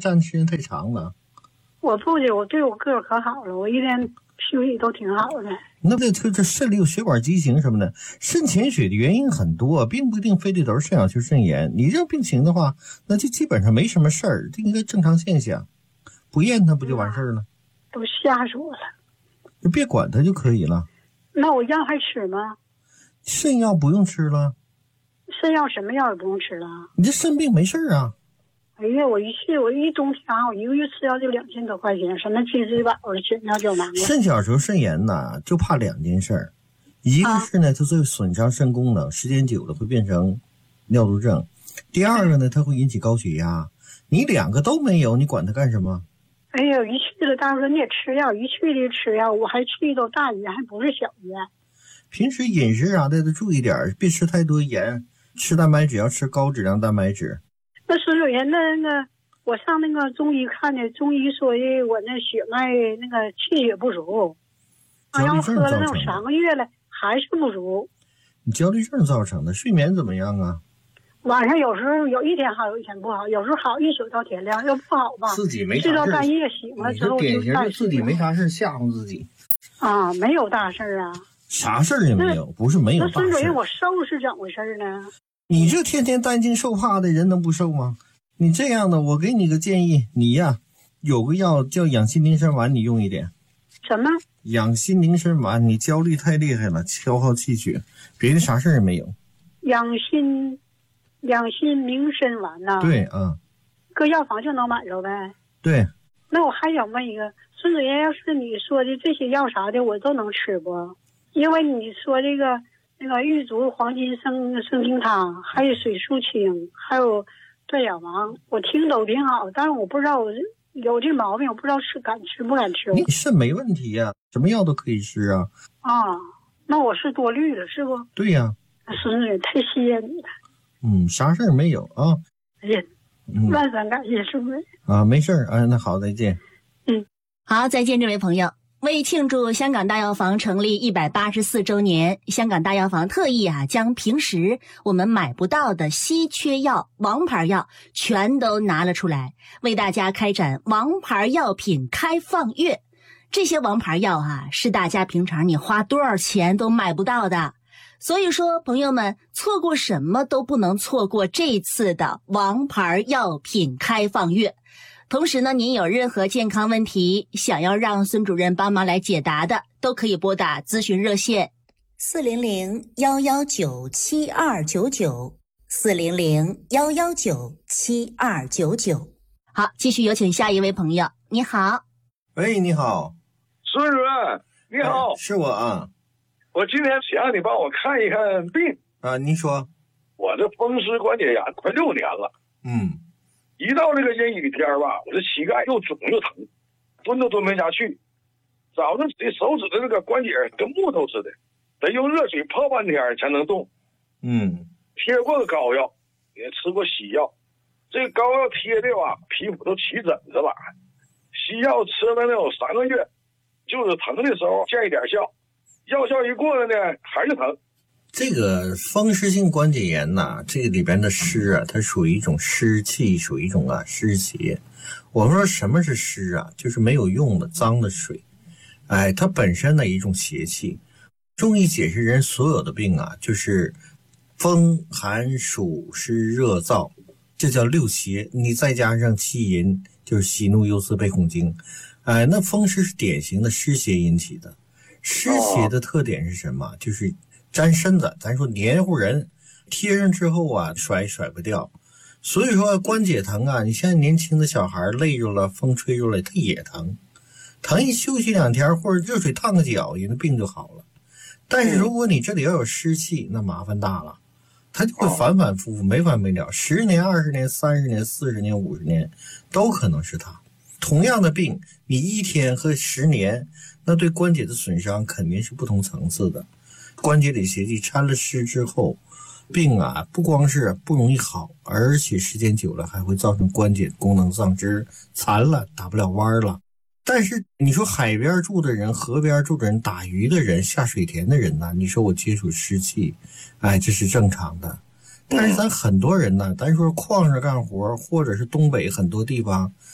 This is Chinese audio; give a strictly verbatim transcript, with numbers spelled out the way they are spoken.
站时间太长了。 我不的，我对我个儿可好了，我一天休息都挺好的。 那这这这肾里有血管畸形什么的，肾潜水的原因很多，并不一定非得都是肾小球肾炎。你这病情的话，那就基本上没什么事儿，这应该正常现象，不验它不就完事儿了？ 都吓死我了， 就别管它就可以了。 那我药还吃吗？ 肾药不用吃了。 肾药什么药也不用吃了。 你这肾病没事儿啊。 哎呀，我一去我一冬天我一个月吃药就两千多块钱，什么金丝宝的血尿胶囊。 肾小球肾炎呐，就怕两件事儿，一个是呢，它会损伤肾功能，时间久了会变成尿毒症；第二个呢，它会引起高血压。你两个都没有，你管它干什么？ 哎呦，一去了大夫说你也吃药，一去就吃药，我还去都大医院，还不是小医院。 平时饮食啥的都注意点，别吃太多盐，吃蛋白质要吃高质量蛋白质。 那孙主任，那那个我上那个中医看的，中医说的我那血脉那个气血不足，啊，要喝了那种三个月了还是不足。 你焦虑症造成的，睡眠怎么样啊？ 晚上有时候有一天好，有一天不好，有时候好一宿到天亮，要不好吧， 自己没睡到半夜醒了之后就典型自己没啥事吓唬自己。 啊，没有大事啊。 啥事儿也没有，不是没有大事。 那孙主任，我瘦是怎么回事呢？ 你这天天担惊受怕的人能不瘦吗？你这样的，我给你个建议，你呀有个药叫养心宁神丸，你用一点。 什么？ 养心宁神丸，你焦虑太厉害了，消耗气血，别的啥事儿也没有。 养心养心宁神丸呐、啊？ 对啊， 搁药房就能买着呗。 对。 那我还想问一个，孙主任，要是你说的这些药啥的，我都能吃不？因为你说这个那个玉竹黄金生生清汤，还有水素清，还有断脚王，我听都挺好，但是我不知道我有这毛病，我不知道吃敢吃不敢吃。 你肾没问题呀、啊，什么药都可以吃啊。 啊，那我是多虑了，是不？ 对呀、 啊。孙主任，太谢谢你了。 嗯，啥事儿没有啊。 哎呀，嗯、万分感谢孙主任。 啊，没事儿啊，那好，再见。 嗯， 好，再见，这位朋友。为庆祝香港大药房成立一百八十四周年，香港大药房特意啊将平时我们买不到的稀缺药、王牌药全都拿了出来，为大家开展王牌药品开放月。这些王牌药啊，是大家平常你花多少钱都买不到的。所以说，朋友们，错过什么都不能错过这次的王牌药品开放月。同时呢，您有任何健康问题想要让孙主任帮忙来解答的，都可以拨打咨询热线四零零幺幺九七二九九四零零幺幺九七二九九。好，继续有请下一位朋友。你好。 喂，你好， 孙主任，你好、 哎，是我啊。 我今天想让你帮我看一看病啊。您说。 我这风湿关节炎快六年了。 嗯。 一到这个阴雨天吧，我这膝盖又肿又疼，蹲都蹲不下去。早上这手指的这个关节跟木头似的，得用热水泡半天才能动。 嗯， 贴过膏药，也吃过西药，这个膏药贴的吧，皮肤都起疹子了。西药吃了能有三个月，就是疼的时候见一点效，药效一过了呢，还是疼。 这个风湿性关节炎呐、啊，这个里边的湿啊，它属于一种湿气，属于一种啊湿邪。我说什么是湿啊？就是没有用的脏的水，哎，它本身的一种邪气。中医解释人所有的病啊，就是风寒暑湿热燥，这叫六邪。你再加上气淫，就是喜怒忧思悲恐惊，哎，那风湿是典型的湿邪引起的。湿邪的特点是什么？就是粘身子，咱说黏糊人，贴上之后啊，甩甩不掉。所以说关节疼啊，你像年轻的小孩累着了，风吹着了，他也疼，疼一休息两天或者热水烫个脚，人的病就好了。但是如果你这里要有湿气，那麻烦大了，它就会反反复复，没完没了，十年、二十年、三十年、四十年、五十年，都可能是它。同样的病，你一天和十年，那对关节的损伤肯定是不同层次的。关节里邪气掺了湿之后，病啊不光是不容易好，而且时间久了还会造成关节功能丧失，残了，打不了弯了。但是你说海边住的人，河边住的人，打鱼的人，下水田的人呢，你说我接触湿气，哎，这是正常的。但是咱很多人呢，咱说矿上干活，或者是东北很多地方